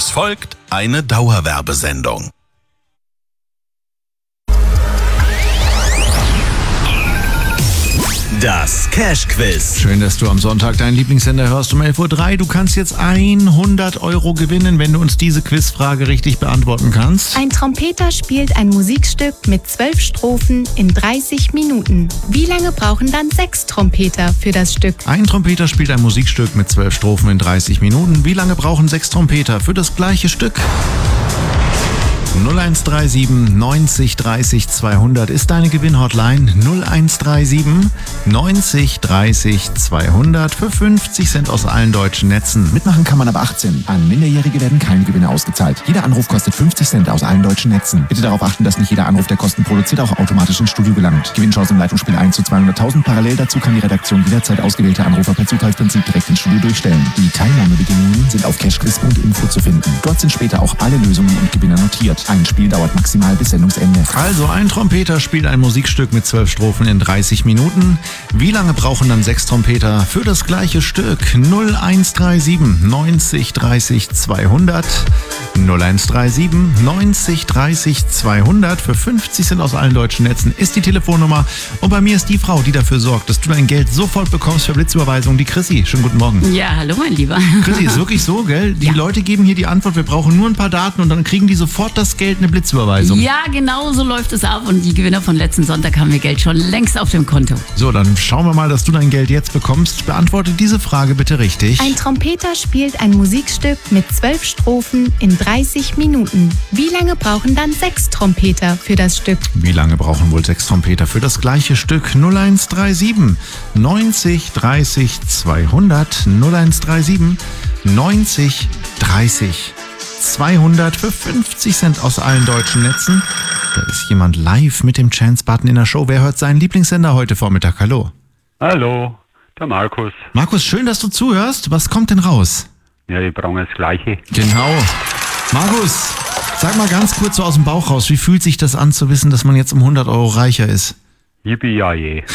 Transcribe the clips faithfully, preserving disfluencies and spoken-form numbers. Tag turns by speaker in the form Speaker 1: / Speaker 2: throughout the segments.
Speaker 1: Es folgt eine Dauerwerbesendung. Das Cash-Quiz.
Speaker 2: Schön, dass du am Sonntag deinen Lieblingssender hörst um elf Uhr drei. Du kannst jetzt hundert Euro gewinnen, wenn du uns diese Quizfrage richtig beantworten kannst.
Speaker 3: Ein Trompeter spielt ein Musikstück mit zwölf Strophen in dreißig Minuten. Wie lange brauchen dann sechs Trompeter für das Stück?
Speaker 2: Ein Trompeter spielt ein Musikstück mit zwölf Strophen in dreißig Minuten. Wie lange brauchen sechs Trompeter für das gleiche Stück? null eins drei sieben neunzig dreißig zweihundert ist deine Gewinnhotline. null eins drei sieben neunzig dreißig zweihundert für fünfzig Cent aus allen deutschen Netzen.
Speaker 4: Mitmachen kann man ab achtzehn. An Minderjährige werden keine Gewinne ausgezahlt. Jeder Anruf kostet fünfzig Cent aus allen deutschen Netzen. Bitte darauf achten, dass nicht jeder Anruf, der Kosten produziert, auch automatisch ins Studio gelangt. Gewinnchance im Leitungsspiel eins zu zweihunderttausend. Parallel dazu kann die Redaktion jederzeit ausgewählte Anrufer per Zufallsprinzip direkt ins Studio durchstellen. Die Teilnahmebedingungen sind auf cashquiz punkt info zu finden. Dort sind später auch alle Lösungen und Gewinner notiert. Ein Spiel dauert maximal bis Sendungsende.
Speaker 2: Also ein Trompeter spielt ein Musikstück mit zwölf Strophen in dreißig Minuten. Wie lange brauchen dann sechs Trompeter für das gleiche Stück? null eins drei sieben neunzig dreißig zweihundert. null eins drei sieben neunzig dreißig zweihundert für fünfzig Cent aus allen deutschen Netzen ist die Telefonnummer. Und bei mir ist die Frau, die dafür sorgt, dass du dein Geld sofort bekommst für Blitzüberweisung, die Chrissy. Schönen guten Morgen.
Speaker 5: Ja, hallo mein Lieber.
Speaker 2: Chrissy, ist wirklich so, gell? Die
Speaker 5: Ja.
Speaker 2: Leute geben hier die Antwort, wir brauchen nur ein paar Daten und dann kriegen die sofort das Geld, eine Blitzüberweisung.
Speaker 5: Ja, genau so läuft es ab und die Gewinner von letzten Sonntag haben ihr Geld schon längst auf dem Konto.
Speaker 2: So, dann schauen wir mal, dass du dein Geld jetzt bekommst. Beantworte diese Frage bitte richtig.
Speaker 3: Ein Trompeter spielt ein Musikstück mit zwölf Strophen in dreißig Minuten. Wie lange brauchen dann sechs Trompeter für das Stück?
Speaker 2: Wie lange brauchen wohl sechs Trompeter für das gleiche Stück? null eins drei sieben neunzig dreißig zweihundert. null eins drei sieben neunzig dreißig zweihundert für fünfzig Cent aus allen deutschen Netzen. Da ist jemand live mit dem Chance-Button in der Show. Wer hört seinen Lieblingssender heute Vormittag? Hallo.
Speaker 6: Hallo, der Markus.
Speaker 2: Markus, schön, dass du zuhörst. Was kommt denn raus?
Speaker 6: Ja, die brauchen das Gleiche.
Speaker 2: Genau. Markus, sag mal ganz kurz so aus dem Bauch raus, wie fühlt sich das an zu wissen, dass man jetzt um hundert Euro reicher ist?
Speaker 6: Yippie, ja je.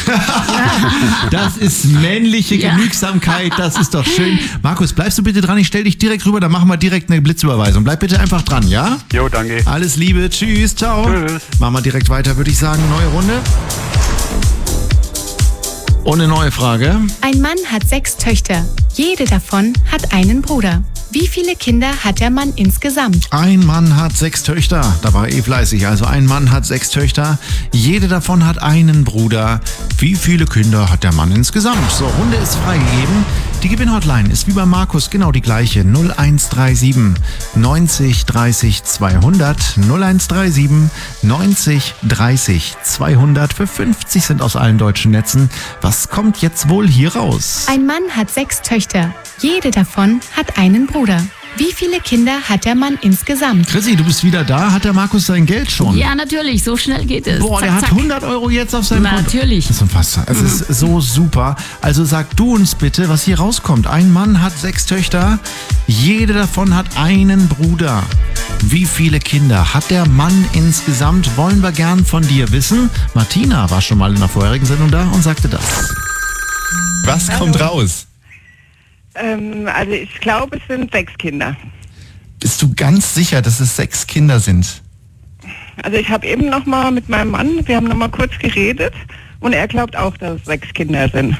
Speaker 2: Das ist männliche
Speaker 5: Ja.
Speaker 2: Genügsamkeit, das ist doch schön. Markus, bleibst du bitte dran, ich stell dich direkt rüber, dann machen wir direkt eine Blitzüberweisung. Bleib bitte einfach dran, ja?
Speaker 6: Jo, danke.
Speaker 2: Alles Liebe, tschüss, ciao.
Speaker 6: Tschüss.
Speaker 2: Machen wir direkt weiter, würde ich sagen, neue Runde. Und eine neue Frage.
Speaker 3: Ein Mann hat sechs Töchter. Jede davon hat einen Bruder. Wie viele Kinder hat der Mann insgesamt?
Speaker 2: Ein Mann hat sechs Töchter. Da war eh fleißig. Also ein Mann hat sechs Töchter. Jede davon hat einen Bruder. Wie viele Kinder hat der Mann insgesamt? So, Runde ist freigegeben. Die Gewinnhotline ist wie bei Markus genau die gleiche. null eins drei sieben neunzig dreißig zweihundert. null eins drei sieben neunzig dreißig zweihundert für fünfzig Cent aus allen deutschen Netzen. Was kommt jetzt wohl hier raus?
Speaker 3: Ein Mann hat sechs Töchter. Jede davon hat einen Bruder. Wie viele Kinder hat der Mann insgesamt?
Speaker 2: Chrissy, du bist wieder da. Hat der Markus sein Geld schon?
Speaker 5: Ja, natürlich, so schnell geht es.
Speaker 2: Boah, der
Speaker 5: zack,
Speaker 2: hat
Speaker 5: zack.
Speaker 2: hundert Euro jetzt auf seinem Konto.
Speaker 5: Natürlich.
Speaker 2: Das ist unfassbar. Es ist so super. Also sag du uns bitte, was hier rauskommt. Ein Mann hat sechs Töchter. Jede davon hat einen Bruder. Wie viele Kinder hat der Mann insgesamt? Wollen wir gern von dir wissen. Martina war schon mal in der vorherigen Sendung da und sagte das. Was kommt raus?
Speaker 7: Ähm, also ich glaube, es sind sechs Kinder.
Speaker 2: Bist du ganz sicher, dass es sechs Kinder sind?
Speaker 7: Also ich habe eben noch mal mit meinem Mann, wir haben noch mal kurz geredet und er glaubt auch, dass es sechs Kinder sind.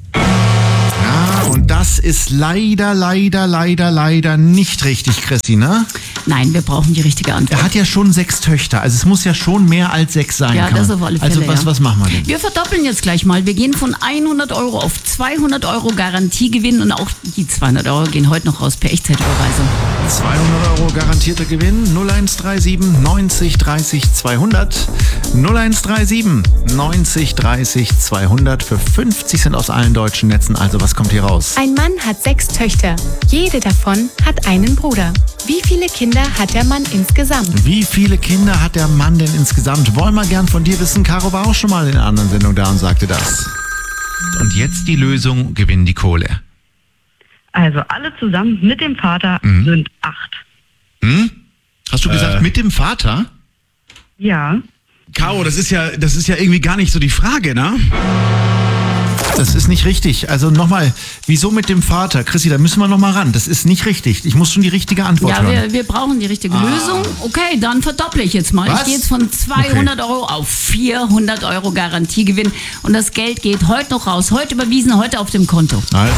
Speaker 2: Ja, und das ist leider, leider, leider, leider nicht richtig, Chrissy, ne?
Speaker 5: Nein, wir brauchen die richtige Antwort.
Speaker 2: Er hat ja schon sechs Töchter, also es muss ja schon mehr als sechs sein.
Speaker 5: Ja,
Speaker 2: kann
Speaker 5: das
Speaker 2: man-
Speaker 5: auf alle Fälle,
Speaker 2: Also was,
Speaker 5: ja.
Speaker 2: was machen wir denn?
Speaker 5: Wir verdoppeln jetzt gleich mal. Wir gehen von hundert Euro auf zweihundert Euro Garantiegewinn und auch die zweihundert Euro gehen heute noch raus per Echtzeitüberweisung.
Speaker 2: zweihundert Euro garantierter Gewinn, null eins drei sieben neunzig dreißig zweihundert. null eins drei sieben neunzig dreißig zweihundert für fünfzig Cent aus allen deutschen Netzen. Also was kommt hier raus?
Speaker 3: Ein Mann hat sechs Töchter. Jede davon hat einen Bruder. Wie viele Kinder hat der Mann insgesamt?
Speaker 2: Wie viele Kinder hat der Mann denn insgesamt? Wollen wir gern von dir wissen. Caro war auch schon mal in einer anderen Sendung da und sagte das. Und jetzt die Lösung, gewinnen die Kohle.
Speaker 8: Also alle zusammen mit dem Vater
Speaker 2: Mhm.
Speaker 8: sind acht.
Speaker 2: Hm? Hast du gesagt, mit dem Vater?
Speaker 8: Ja.
Speaker 9: Caro, das ist ja, das ist ja irgendwie gar nicht so die Frage, ne?
Speaker 2: Das ist nicht richtig. Also nochmal, wieso mit dem Vater? Chrissy, da müssen wir nochmal ran. Das ist nicht richtig. Ich muss schon die richtige Antwort
Speaker 5: Ja,
Speaker 2: hören.
Speaker 5: wir, wir brauchen die richtige
Speaker 2: Ah.
Speaker 5: Lösung. Okay, dann verdopple ich jetzt mal.
Speaker 2: Was?
Speaker 5: Ich gehe jetzt von zweihundert Euro auf vierhundert Euro Garantiegewinn. Und das Geld geht heute noch raus. Heute überwiesen, heute auf dem Konto.
Speaker 2: Also,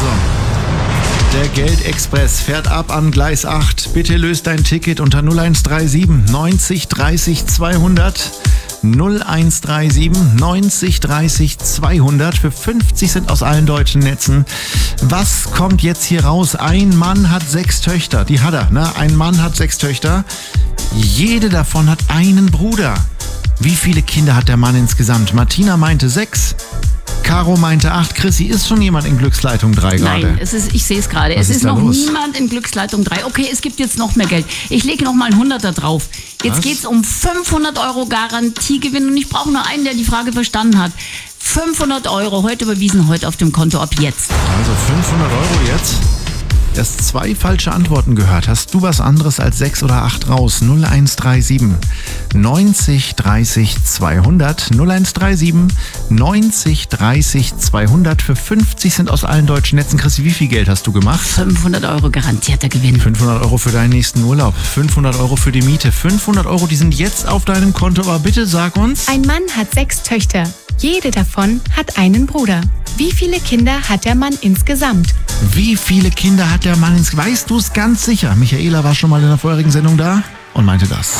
Speaker 2: der Geldexpress fährt ab an Gleis acht. Bitte löst dein Ticket unter null eins drei sieben neunzig dreißig zweihundert. null eins drei sieben neunzig dreißig zweihundert für fünfzig Cent aus allen deutschen Netzen. Was kommt jetzt hier raus? Ein Mann hat sechs Töchter. Die hat er, ne? Ein Mann hat sechs Töchter. Jede davon hat einen Bruder. Wie viele Kinder hat der Mann insgesamt? Martina meinte sechs. Caro meinte acht. Chrissy, ist schon jemand in Glücksleitung drei gerade?
Speaker 5: Nein, es ist, ich sehe es gerade.
Speaker 2: Was
Speaker 5: Es
Speaker 2: ist
Speaker 5: ist
Speaker 2: da
Speaker 5: noch
Speaker 2: los?
Speaker 5: niemand in Glücksleitung drei. Okay, es gibt jetzt noch mehr Geld. Ich lege noch mal ein Hunderter drauf. Jetzt
Speaker 2: Was?
Speaker 5: geht es um fünfhundert Euro Garantiegewinn und ich brauche nur einen, der die Frage verstanden hat. fünfhundert Euro, heute überwiesen, heute auf dem Konto, ab jetzt.
Speaker 2: Also fünfhundert Euro jetzt. Erst zwei falsche Antworten gehört. Hast du was anderes als sechs oder acht raus? null eins drei sieben neunzig dreißig zweihundert. null eins drei sieben neunzig dreißig zweihundert für fünfzig Cent aus allen deutschen Netzen. Chrissy, wie viel Geld hast du gemacht?
Speaker 5: fünfhundert Euro garantierter Gewinn.
Speaker 2: fünfhundert Euro für deinen nächsten Urlaub. fünfhundert Euro für die Miete. fünfhundert Euro, die sind jetzt auf deinem Konto. Aber bitte sag uns.
Speaker 3: Ein Mann hat sechs Töchter. Jede davon hat einen Bruder. Wie viele Kinder hat der Mann insgesamt?
Speaker 2: Wie viele Kinder hat der Mann ins... Weißt du es ganz sicher? Michaela war schon mal in der vorherigen Sendung da und meinte das.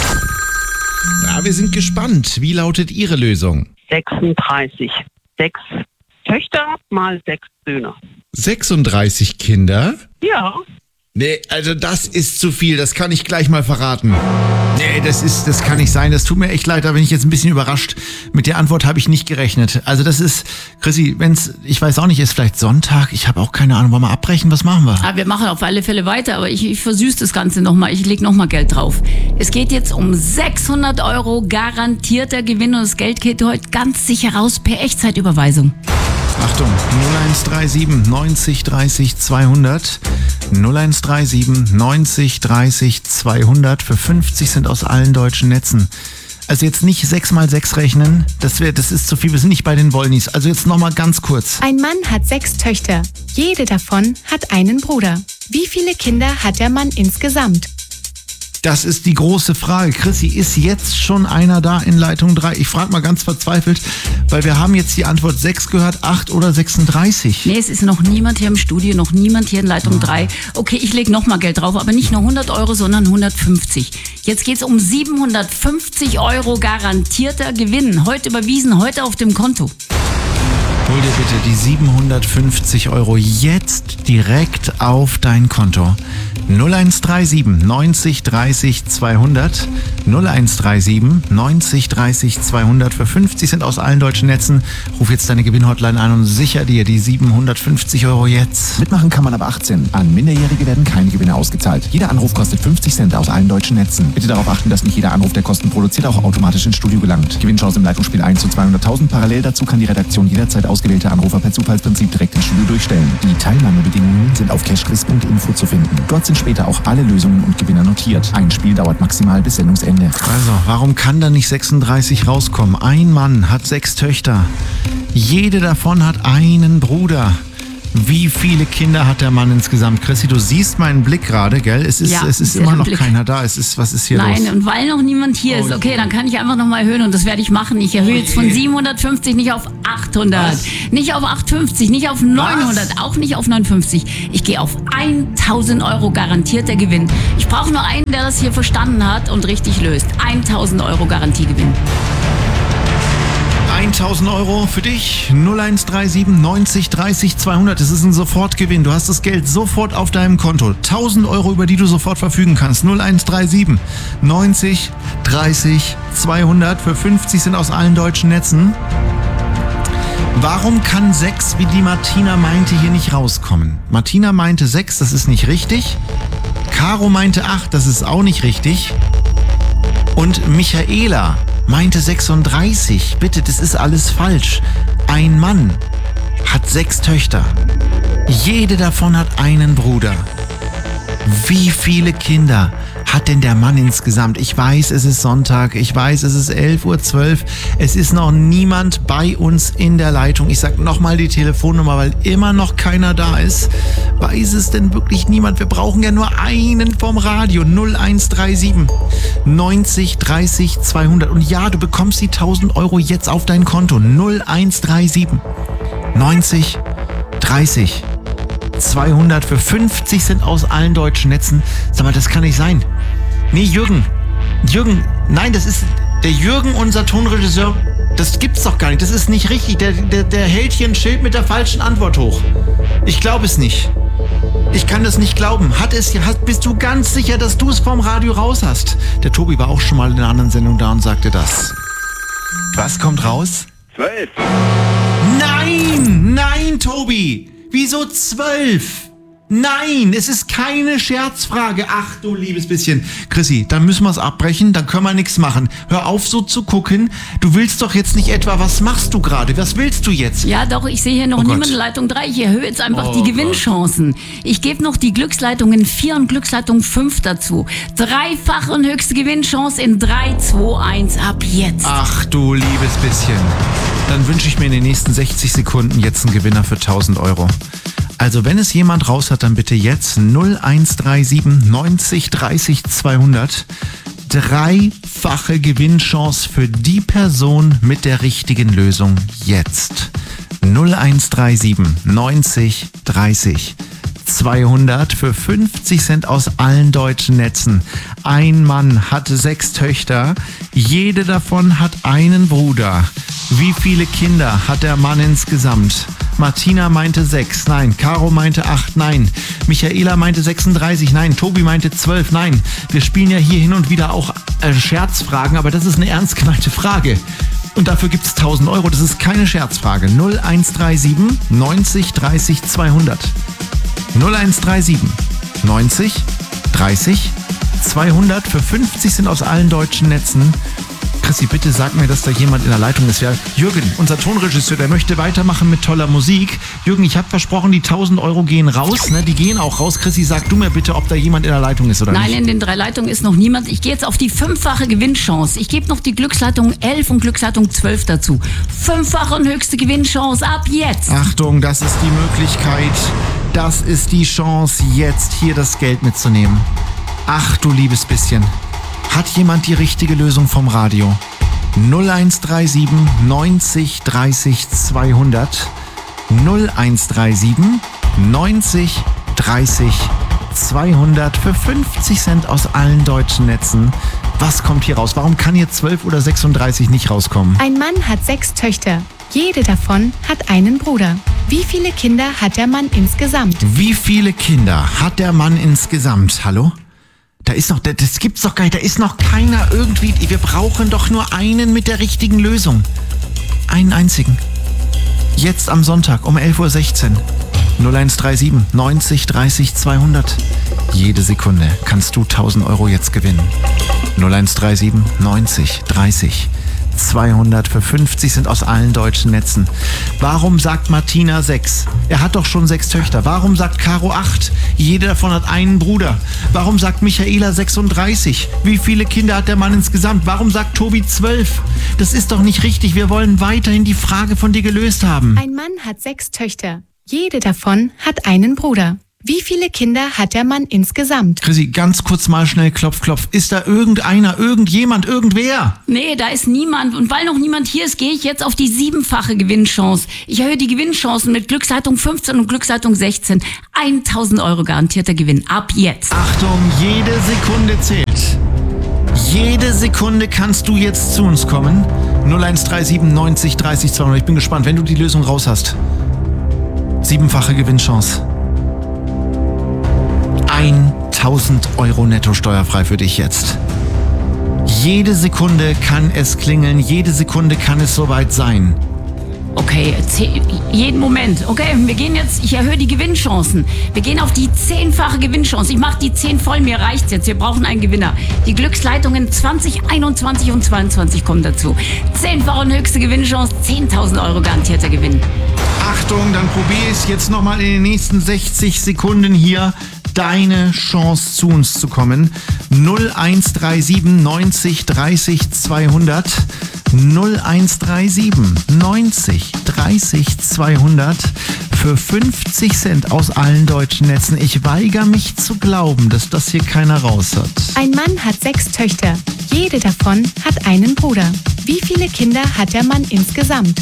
Speaker 2: Ja, wir sind gespannt. Wie lautet Ihre Lösung?
Speaker 9: sechsunddreißig. Sechs Töchter mal sechs Söhne.
Speaker 2: sechsunddreißig Kinder?
Speaker 9: Ja.
Speaker 2: Nee, also das ist zu viel. Das kann ich gleich mal verraten. Nee, das ist, das kann nicht sein. Das tut mir echt leid, da bin ich jetzt ein bisschen überrascht. Mit der Antwort habe ich nicht gerechnet. Also das ist, Chrissy, wenn's, ich weiß auch nicht, ist vielleicht Sonntag. Ich habe auch keine Ahnung. Wollen wir abbrechen? Was machen wir?
Speaker 5: Ah, wir machen auf alle Fälle weiter, aber ich, ich versüße das Ganze nochmal. Ich lege nochmal Geld drauf. Es geht jetzt um sechshundert Euro garantierter Gewinn und das Geld geht heute ganz sicher raus per Echtzeitüberweisung.
Speaker 2: Achtung, null eins drei sieben neunzig dreißig zweihundert. null eins drei sieben neunzig dreißig zweihundert für fünfzig Cent aus allen deutschen Netzen. Also jetzt nicht sechs mal sechs rechnen, das, wär, das ist zu viel, wir sind nicht bei den Wollnis. Also jetzt nochmal ganz kurz.
Speaker 3: Ein Mann hat sechs Töchter. Jede davon hat einen Bruder. Wie viele Kinder hat der Mann insgesamt?
Speaker 2: Das ist die große Frage. Chrissy, ist jetzt schon einer da in Leitung drei? Ich frage mal ganz verzweifelt, weil wir haben jetzt die Antwort sechs gehört, acht oder sechsunddreißig.
Speaker 5: Nee, es ist noch niemand hier im Studio, noch niemand hier in Leitung drei. Okay, ich lege nochmal Geld drauf, aber nicht nur hundert Euro, sondern hundertfünfzig. Jetzt geht's um siebenhundertfünfzig Euro garantierter Gewinn. Heute überwiesen, heute auf dem Konto.
Speaker 2: Hol dir bitte die siebenhundertfünfzig Euro jetzt direkt auf dein Konto. null eins drei sieben neunzig dreißig zweihundert. null eins drei sieben neunzig dreißig zweihundert für fünfzig Cent aus allen deutschen Netzen. Ruf jetzt deine Gewinnhotline an und sicher dir die siebenhundertfünfzig Euro jetzt.
Speaker 4: Mitmachen kann man ab achtzehn. An Minderjährige werden keine Gewinne ausgezahlt. Jeder Anruf kostet fünfzig Cent aus allen deutschen Netzen. Bitte darauf achten, dass nicht jeder Anruf, der Kosten produziert, auch automatisch ins Studio gelangt. Gewinnchance im Leitungsspiel eins zu zweihunderttausend. Parallel dazu kann die Redaktion jederzeit ausgewählte Anrufer per Zufallsprinzip direkt ins Studio durchstellen. Die Teilnahmebedingungen sind auf cashquiz punkt info zu finden. Dort sind später auch alle Lösungen und Gewinner notiert. Ein Spiel dauert maximal bis Sendungsende.
Speaker 2: Also, warum kann da nicht sechsunddreißig rauskommen? Ein Mann hat sechs Töchter. Jede davon hat einen Bruder. Wie viele Kinder hat der Mann insgesamt? Chrissy, du siehst meinen Blick gerade, gell? Es ist,
Speaker 5: Ja,
Speaker 2: es ist
Speaker 5: sehr
Speaker 2: immer noch
Speaker 5: Blick.
Speaker 2: keiner da. Es ist, was ist hier
Speaker 5: Nein,
Speaker 2: los?
Speaker 5: und weil noch niemand hier
Speaker 2: Oh
Speaker 5: ist, okay,
Speaker 2: je.
Speaker 5: dann kann ich einfach nochmal erhöhen und das werde ich machen. Ich erhöhe jetzt von siebenhundertfünfzig nicht auf achthundert,
Speaker 2: Was?
Speaker 5: nicht auf achthundertfünfzig, nicht auf neunhundert, auch nicht auf neunundfünfzig. Ich gehe auf tausend Euro garantierter Gewinn. Ich brauche nur einen, der das hier verstanden hat und richtig löst. tausend Euro Garantiegewinn.
Speaker 2: tausend Euro für dich. null eins drei sieben neunzig dreißig zweihundert. Das ist ein Sofortgewinn. Du hast das Geld sofort auf deinem Konto. tausend Euro, über die du sofort verfügen kannst. null eins drei sieben neunzig dreißig zweihundert für fünfzig sind aus allen deutschen Netzen. Warum kann sechs, wie die Martina meinte, hier nicht rauskommen? Martina meinte sechs, das ist nicht richtig. Caro meinte acht, das ist auch nicht richtig. Und Michaela meinte sechsunddreißig. Bitte, das ist alles falsch. Ein Mann hat sechs Töchter. Jede davon hat einen Bruder. Wie viele Kinder hat denn der Mann insgesamt? Ich weiß, es ist Sonntag. Ich weiß, es ist elf Uhr zwölf. Es ist noch niemand bei uns in der Leitung. Ich sag nochmal die Telefonnummer, weil immer noch keiner da ist. Weiß es denn wirklich niemand? Wir brauchen ja nur einen vom Radio. null eins drei sieben neunzig dreißig zweihundert. Und ja, du bekommst die tausend Euro jetzt auf dein Konto. null eins drei sieben neunzig dreißig zweihundert für fünfzig Cent aus allen deutschen Netzen. Sag mal, das kann nicht sein. Nee, Jürgen. Jürgen, nein, das ist der Jürgen, unser Tonregisseur. Das gibt's doch gar nicht. Das ist nicht richtig. Der, der, der hält hier ein Schild mit der falschen Antwort hoch. Ich glaube es nicht. Ich kann das nicht glauben. Hat es, hat, bist du ganz sicher, dass du es vom Radio raus hast? Der Tobi war auch schon mal in einer anderen Sendung da und sagte das. Was kommt raus?
Speaker 6: Zwölf.
Speaker 2: Nein, nein, Tobi. Wieso zwölf? Nein, es ist keine Scherzfrage. Ach du liebes bisschen. Chrissy, dann müssen wir es abbrechen, dann können wir nichts machen. Hör auf so zu gucken. Du willst doch jetzt nicht etwa, was machst du gerade? Was willst du jetzt?
Speaker 5: Ja doch, ich sehe hier noch
Speaker 2: Oh
Speaker 5: niemanden
Speaker 2: Gott.
Speaker 5: in Leitung drei. Ich erhöhe jetzt einfach
Speaker 2: Oh
Speaker 5: die Gewinnchancen. Ich gebe noch die Glücksleitungen vier und Glücksleitung fünf dazu. Dreifache und höchste Gewinnchance in drei, zwei, eins ab jetzt.
Speaker 2: Ach du liebes bisschen. Dann wünsche ich mir in den nächsten sechzig Sekunden jetzt einen Gewinner für tausend Euro. Also wenn es jemand raus hat, dann bitte jetzt null eins drei sieben neunzig dreißig zweihundert. Dreifache Gewinnchance für die Person mit der richtigen Lösung jetzt. null eins drei sieben neunzig dreißig zweihundert für fünfzig Cent aus allen deutschen Netzen. Ein Mann hat sechs Töchter, jede davon hat einen Bruder. Wie viele Kinder hat der Mann insgesamt? Martina meinte sechs, nein. Caro meinte acht, nein. Michaela meinte sechsunddreißig, nein. Tobi meinte zwölf, nein. Wir spielen ja hier hin und wieder auch äh, Scherzfragen, aber das ist eine ernst gemeinte Frage. Und dafür gibt es tausend Euro, das ist keine Scherzfrage. null eins drei sieben neunzig dreißig zweihundert. null eins drei sieben neunzig dreißig zweihundert für fünfzig Cent aus allen deutschen Netzen. Chrissy, bitte sag mir, dass da jemand in der Leitung ist. Ja, Jürgen, unser Tonregisseur, der möchte weitermachen mit toller Musik. Jürgen, ich habe versprochen, die tausend Euro gehen raus. Ne? Die gehen auch raus. Chrissy, sag du mir bitte, ob da jemand in der Leitung ist oder
Speaker 5: Nein,
Speaker 2: nicht.
Speaker 5: in den drei Leitungen ist noch niemand. Ich gehe jetzt auf die fünffache Gewinnchance. Ich gebe noch die Glücksleitung elf und Glücksleitung zwölf dazu. Fünffache und höchste Gewinnchance ab jetzt.
Speaker 2: Achtung, das ist die Möglichkeit. Das ist die Chance, jetzt hier das Geld mitzunehmen. Ach du liebes bisschen. Hat jemand die richtige Lösung vom Radio? null eins drei sieben neunzig dreißig zweihundert. null eins drei sieben neunzig dreißig zweihundert für fünfzig Cent aus allen deutschen Netzen. Was kommt hier raus? Warum kann hier zwölf oder sechsunddreißig nicht rauskommen?
Speaker 3: Ein Mann hat sechs Töchter. Jede davon hat einen Bruder. Wie viele Kinder hat der Mann insgesamt?
Speaker 2: Wie viele Kinder hat der Mann insgesamt? Hallo? Da ist noch, das gibt's doch gar nicht, da ist noch keiner irgendwie, wir brauchen doch nur einen mit der richtigen Lösung. Einen einzigen. Jetzt am Sonntag um elf Uhr sechzehn. null eins drei sieben neunzig dreißig zweihundert. Jede Sekunde kannst du tausend Euro jetzt gewinnen. null eins drei sieben neunzig dreißig zweihundert für fünfzig sind aus allen deutschen Netzen. Warum sagt Martina sechs? Er hat doch schon sechs Töchter. Warum sagt Caro acht? Jede davon hat einen Bruder. Warum sagt Michaela sechsunddreißig? Wie viele Kinder hat der Mann insgesamt? Warum sagt Tobi zwölf? Das ist doch nicht richtig. Wir wollen weiterhin die Frage von dir gelöst haben.
Speaker 3: Ein Mann hat sechs Töchter. Jede davon hat einen Bruder. Wie viele Kinder hat der Mann insgesamt?
Speaker 2: Chrissy, ganz kurz mal schnell Klopf, Klopf. Ist da irgendeiner, irgendjemand, irgendwer?
Speaker 5: Nee, da ist niemand. Und weil noch niemand hier ist, gehe ich jetzt auf die siebenfache Gewinnchance. Ich erhöhe die Gewinnchancen mit Glücksleitung fünfzehn und Glücksleitung sechzehn. tausend Euro garantierter Gewinn. Ab jetzt.
Speaker 2: Achtung, jede Sekunde zählt. Jede Sekunde kannst du jetzt zu uns kommen. null eins drei sieben neunzig dreißig zweihundert. Ich bin gespannt, wenn du die Lösung raus hast. Siebenfache Gewinnchance. tausend Euro netto steuerfrei für dich jetzt. Jede Sekunde kann es klingeln, jede Sekunde kann es soweit sein.
Speaker 5: Okay, zehn, jeden Moment. Okay, wir gehen jetzt, ich erhöhe die Gewinnchancen. Wir gehen auf die zehnfache Gewinnchance. Ich mache die zehn voll, mir reicht's jetzt. Wir brauchen einen Gewinner. Die Glücksleitungen zwanzig, einundzwanzig und zweiundzwanzig kommen dazu. Zehnfache und höchste Gewinnchance, zehntausend Euro garantierter Gewinn.
Speaker 2: Achtung, dann probiere ich es jetzt nochmal in den nächsten sechzig Sekunden hier. deine Chance, zu uns zu kommen. null eins drei sieben neunzig dreißig zweihundert. null eins drei sieben neunzig dreißig zweihundert für fünfzig Cent aus allen deutschen Netzen. Ich weigere mich zu glauben, dass das hier keiner raus hat.
Speaker 3: Ein Mann hat sechs Töchter. Jede davon hat einen Bruder. Wie viele Kinder hat der Mann insgesamt?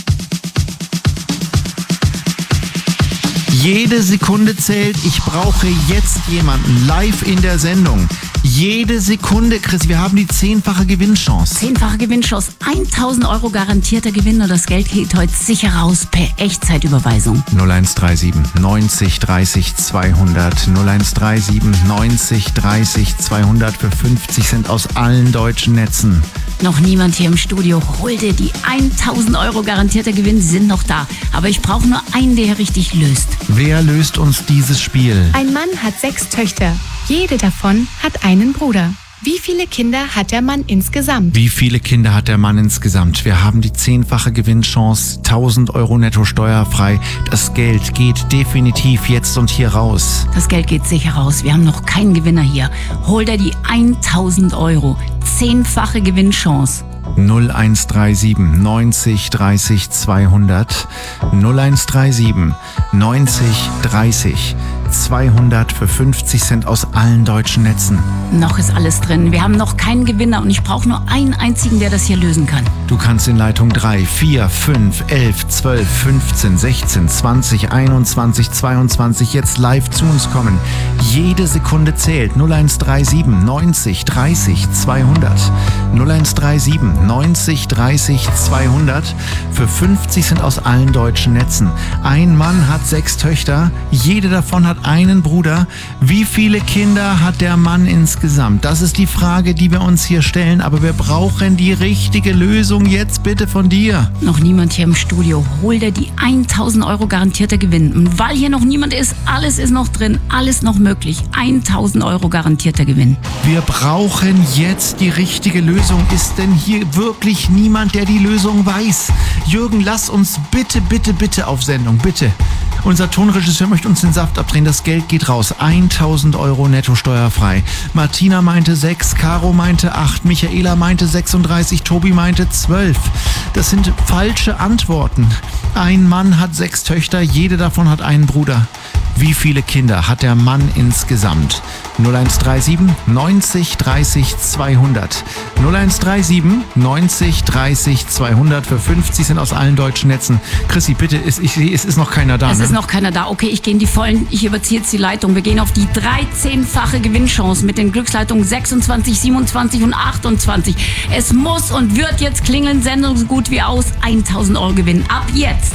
Speaker 2: Jede Sekunde zählt. Ich brauche jetzt jemanden live in der Sendung. Jede Sekunde, Chris, wir haben die zehnfache Gewinnchance.
Speaker 5: Zehnfache Gewinnchance, tausend Euro garantierter Gewinn und das Geld geht heute sicher raus per Echtzeitüberweisung.
Speaker 2: null eins drei sieben neunzig dreißig zweihundert. null eins drei sieben neunzig dreißig zweihundert für fünfzig Cent aus allen deutschen Netzen.
Speaker 5: Noch niemand hier im Studio. Hol dir die tausend Euro garantierter Gewinn, sie sind noch da. Aber ich brauche nur einen, der richtig löst.
Speaker 2: Wer löst uns dieses Spiel?
Speaker 3: Ein Mann hat sechs Töchter. Jede davon hat einen Bruder. Wie viele Kinder hat der Mann insgesamt?
Speaker 2: Wie viele Kinder hat der Mann insgesamt? Wir haben die zehnfache Gewinnchance, tausend Euro netto steuerfrei. Das Geld geht definitiv jetzt und hier raus.
Speaker 5: Das Geld geht sicher raus. Wir haben noch keinen Gewinner hier. Hol dir die tausend Euro. Zehnfache Gewinnchance.
Speaker 2: null eins drei sieben neunzig dreißig zweihundert. null eins drei sieben neunzig dreißig zweihundert für fünfzig Cent aus allen deutschen Netzen.
Speaker 5: Noch ist alles drin. Wir haben noch keinen Gewinner und ich brauche nur einen einzigen, der das hier lösen kann.
Speaker 2: Du kannst in Leitung drei, vier, fünf, elf, zwölf, fünfzehn, sechzehn, zwanzig, einundzwanzig, zweiundzwanzig jetzt live zu uns kommen. Jede Sekunde zählt. null eins drei sieben neunzig dreißig zweihundert. null eins drei sieben neunzig dreißig zweihundert für fünfzig Cent aus allen deutschen Netzen. Ein Mann hat sechs Töchter. Jede davon hat einen Bruder. Wie viele Kinder hat der Mann insgesamt? Das ist die Frage, die wir uns hier stellen, aber wir brauchen die richtige Lösung jetzt bitte von dir.
Speaker 5: Noch niemand hier im Studio. Hol dir die tausend Euro garantierter Gewinn. Und weil hier noch niemand ist, alles ist noch drin, alles noch möglich. tausend Euro garantierter Gewinn.
Speaker 2: Wir brauchen jetzt die richtige Lösung. Ist denn hier wirklich niemand, der die Lösung weiß? Jürgen, lass uns bitte, bitte, bitte auf Sendung, bitte. Unser Tonregisseur möchte uns den Saft abdrehen. Das Geld geht raus. tausend Euro netto steuerfrei. Martina meinte sechs, Caro meinte acht, Michaela meinte sechsunddreißig, Tobi meinte zwölf. Das sind falsche Antworten. Ein Mann hat sechs Töchter, jede davon hat einen Bruder. Wie viele Kinder hat der Mann insgesamt? null eins drei sieben neunzig dreißig zweihundert. null eins drei sieben neunzig dreißig zweihundert für fünfzig Cent aus allen deutschen Netzen. Chrissy, bitte, es, ich, es ist noch keiner da.
Speaker 5: Es
Speaker 2: ne?
Speaker 5: ist noch keiner da. Okay, ich gehe in die Vollen. Ich überziehe jetzt die Leitung. Wir gehen auf die dreizehnfache Gewinnchance mit den Glücksleitungen sechsundzwanzig, siebenundzwanzig und achtundzwanzig. Es muss und wird jetzt klingeln. Sendung so gut wie aus. tausend Euro Gewinn. Ab jetzt.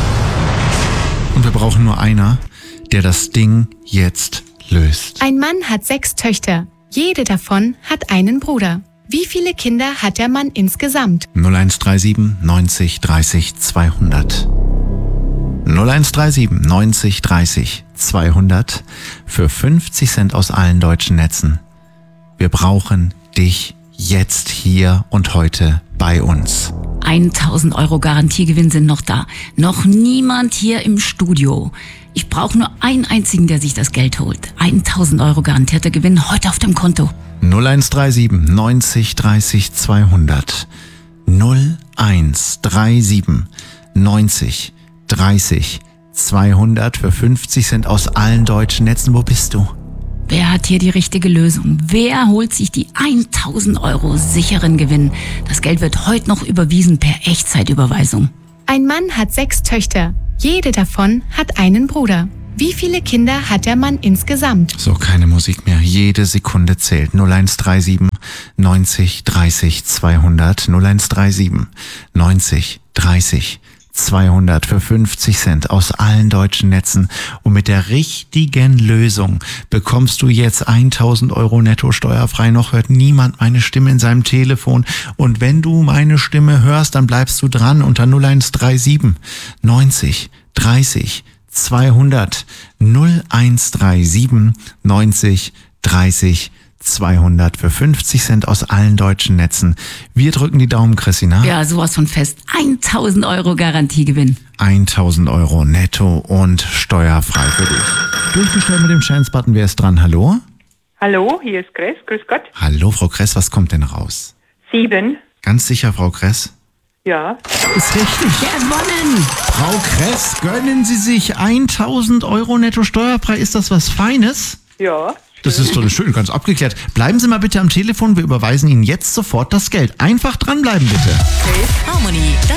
Speaker 2: Und wir brauchen nur einer, der das Ding jetzt löst.
Speaker 3: Ein Mann hat sechs Töchter. Jede davon hat einen Bruder. Wie viele Kinder hat der Mann insgesamt?
Speaker 2: null eins drei sieben neunzig dreißig zweihundert. null eins drei sieben neunzig dreißig zweihundert für fünfzig Cent aus allen deutschen Netzen. Wir brauchen dich jetzt hier und heute bei uns.
Speaker 5: tausend Euro Garantiegewinn sind noch da. Noch niemand hier im Studio. Ich brauche nur einen einzigen, der sich das Geld holt. tausend Euro garantierter Gewinn heute auf dem Konto.
Speaker 2: null eins drei sieben neunzig dreißig zweihundert. null eins drei sieben neunzig dreißig zweihundert für fünfzig Cent aus allen deutschen Netzen. Wo bist du?
Speaker 5: Wer hat hier die richtige Lösung? Wer holt sich die tausend Euro sicheren Gewinn? Das Geld wird heute noch überwiesen per Echtzeitüberweisung.
Speaker 3: Ein Mann hat sechs Töchter. Jede davon hat einen Bruder. Wie viele Kinder hat der Mann insgesamt?
Speaker 2: So, keine Musik mehr. Jede Sekunde zählt. null eins drei sieben neunzig dreißig zweihundert. null eins drei sieben neunzig dreißig zweihundert für fünfzig Cent aus allen deutschen Netzen. Und mit der richtigen Lösung bekommst du jetzt tausend Euro netto steuerfrei. Noch hört niemand meine Stimme in seinem Telefon. Und wenn du meine Stimme hörst, dann bleibst du dran unter null eins drei sieben neunzig dreißig zweihundert. null eins drei sieben neunzig dreißig zweihundert für fünfzig Cent aus allen deutschen Netzen. Wir drücken die Daumen, Christina.
Speaker 5: Ja, sowas von fest. tausend Euro Garantiegewinn.
Speaker 2: tausend Euro netto und steuerfrei für dich. Durchgestellt mit dem Chance-Button. Wer ist dran? Hallo?
Speaker 10: Hallo, hier ist Kress. Grüß Gott.
Speaker 2: Hallo, Frau Kress, was kommt denn raus?
Speaker 10: Sieben.
Speaker 2: Ganz sicher, Frau Kress?
Speaker 10: Ja.
Speaker 2: Ist richtig.
Speaker 5: Gewonnen.
Speaker 2: Frau Kress, gönnen Sie sich tausend Euro netto steuerfrei. Ist das was Feines?
Speaker 10: Ja.
Speaker 2: Das ist doch schön, ganz abgeklärt. Bleiben Sie mal bitte am Telefon, wir überweisen Ihnen jetzt sofort das Geld. Einfach dranbleiben, bitte.
Speaker 11: Harmony.